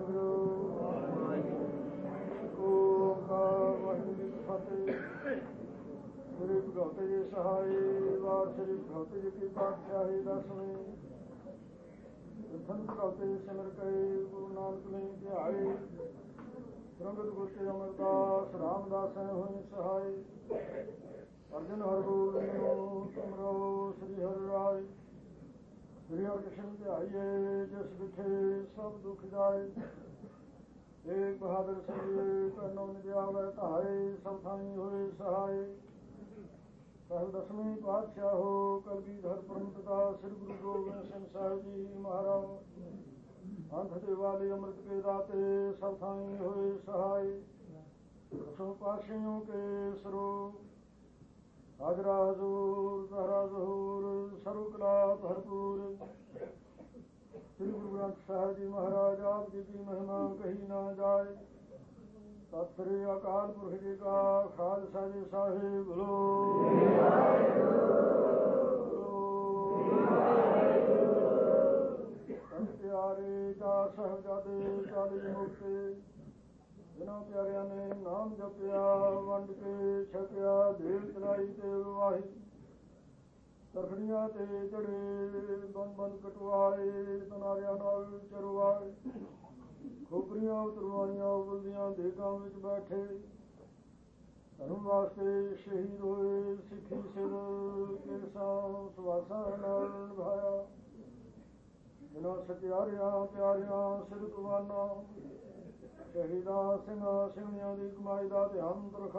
ਓਂਕਾਰ ਵਾਹਿਗੁਰੂ ਜੀ ਕੀ ਫਤਿਹ। ਸ੍ਰੀ ਭਗਵਤੀ ਜੀ ਸਹਾਈ ਵਾਰ ਸ੍ਰੀ ਭਗਵਤੀ ਜੀ ਕੀ ਪਾਤਸ਼ਾਹੀ ਦਸਵੀਂ ਸੰਤ ਭਗਵਤੀ ਸਿਮਰ ਕਈ ਗੁਰੂ ਨਾਨਕ ਨੇ ਧਿਆਏ ਸੰਗਤ ਗੁਰ ਕੇ ਅਮਰਦਾਸ ਰਾਮਦਾਸ ਹੋਈ ਸਹਾਈ ਅਰਜਨ ਹਰਿ ਗੋਬਿੰਦ ਨੂੰ ਸਿਮਰੋ ਸ੍ਰੀ ਹਰਿ ਰਾਏ ਸ੍ਰੀ ਹਰਿ ਕ੍ਰਿਸ਼ਨ ਧਿਆਈਏ ਜਿਸ ਵਿਖੇ ਸਭ ਦੁਖ ਜਾਏ ਏਕ ਬਹਾਦਰ ਸਿੰਘ ਕਰਨੋ ਨਿਜਾਵੈ ਧਾਰੇ ਸਭ ਥਾਈ ਹੋਏ ਸਹਾਏ ਸਾਹਿਬ ਦਸਵੀਂ ਪਾਤਸ਼ਾਹੋ ਕਲਗੀਧਰ ਪਰਮ ਪਿਤਾ ਸ੍ਰੀ ਗੁਰੂ ਗੋਬਿੰਦ ਸਿੰਘ ਸਾਹਿਬ ਜੀ ਮਹਾਰਾਜ ਅੰਤ ਦੇ ਵਾਲੇ ਅੰਮ੍ਰਿਤ ਕੇ ਦਾਤੇ ਸਭ ਥਾਈ ਹੋਏ ਸਹਾਏ ਦਸੋਂ ਪਾਤਸ਼ਾਹੀਓਂ ਕੇ ਸਰੂਪ ਹਾਜ਼ਰਾ ਹਜ਼ੂਰ ਜ਼ਹਰਾ ਜ਼ਹੂਰ ਸਰਵ ਕਲਾ ਭਰਪੂਰ ਸ੍ਰੀ ਗੁਰੂ ਗ੍ਰੰਥ ਸਾਹਿਬ ਜੀ ਮਹਾਰਾਜ ਆਪ ਜੀ ਦੀ ਮਹਿਮਾ ਕਹੀ ਨਾ ਜਾਏ। ਸਤਿ ਸ੍ਰੀ ਅਕਾਲ ਪੁਰਖ ਜੀ ਕਾ ਖਾਲਸਾ ਜੀ ਸਾਹਿਬ ਬੋਲੋ। ਸੰਤ ਪਿਆਰੇ ਚਾਰ ਸਾਹਿਬਜ਼ਾਦੇ 40 ਮੁਕਤੇ ਜਿਨ੍ਹਾਂ ਪਿਆਰਿਆਂ ਨੇ ਨਾਮ ਜਪਿਆ ਵੰਡ ਕੇ ਛਕਿਆ ਦੇਲ ਚਲਾਈ ਤੇ ਵਾਹੀ ਤਰਖੜੀਆਂ ਤੇ ਚੜੇ ਬੰਦ ਬੰਦ ਕਟਵਾਏ ਤਨਾਰਿਆਂ ਨਾਲ ਚਰਵਾਏ ਖੋਪਰੀਆਂ ਉਤਰਵਾਈਆਂ ਉਬਲਦੀਆਂ ਦੇਗਾਂ ਵਿੱਚ ਬੈਠੇ ਧਰਮ ਵਾਸਤੇ ਸ਼ਹੀਦ ਹੋਏ ਸਿੱਖੀ ਸਿਰ ਕੇਸਾਂ ਸੁਆਸਾਂ ਨਾਲ ਨਿਭਾਇਆ ਜਿਨ੍ਹਾਂ ਸਤਿਆਰਿਆਂ ਪਿਆਰਿਆਂ ਸਿਰਕਵਾਨਾਂ ਸ਼ਹੀਦਾਂ ਸਿੰਘਾਂ ਸਿੰਘਣੀਆਂ ਦੀ ਕਮਾਈ ਦਾ ਧਿਆਨ ਰਖਾ